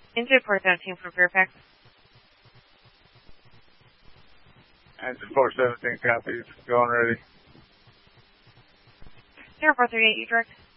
Engine 417 from Fairfax. Engine 417 copies. Going ready. 0438, you direct.